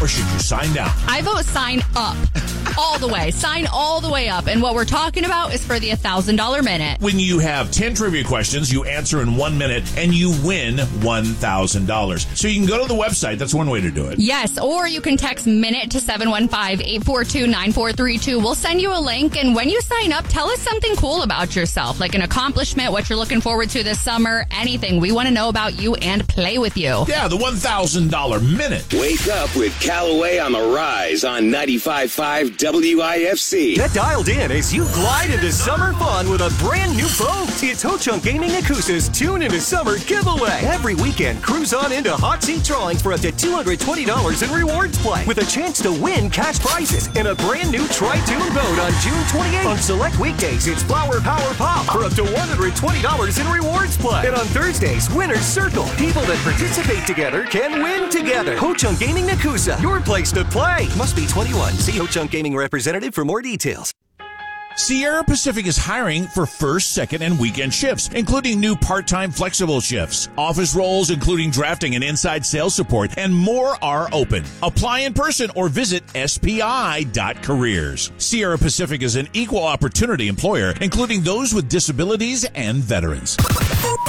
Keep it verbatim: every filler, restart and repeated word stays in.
or should you sign down? I vote sign up. All the way. Sign all the way up. And what we're talking about is for the one thousand dollars minute. When you have ten trivia questions, you answer in one minute, and you win one thousand dollars. So you can go to the website. That's one way to do it. Yes, or you can text minute to seven one five, eight four two, nine four three two. We'll send you a link, and when you sign up, tell us something cool about yourself, like an accomplishment, what you're looking forward to this summer, anything. We want to know about you and play with you. Yeah, the one thousand dollars minute. Wake up with Callaway on the Rise on ninety-five point five W I F C. Get dialed in as you glide into summer fun with a brand new boat. It's Ho-Chunk Gaming Yakuza's Tune into Summer giveaway. Every weekend, cruise on into hot seat drawings for up to two hundred twenty dollars in rewards play with a chance to win cash prizes and a brand new Tri-Tune boat on June twenty-eighth. On select weekdays, it's Flower Power Pop for up to one hundred twenty dollars in rewards play. And on Thursdays, Winner's Circle. People that participate together can win together. Ho-Chunk Gaming Yakuza, your place to play. Must be twenty-one. See Ho-Chunk Gaming representative for more details. Sierra Pacific is hiring for first, second, and weekend shifts, including new part-time flexible shifts. Office roles, including drafting and inside sales support, and more are open. Apply in person or visit S P I dot careers. Sierra Pacific is an equal opportunity employer, including those with disabilities and veterans.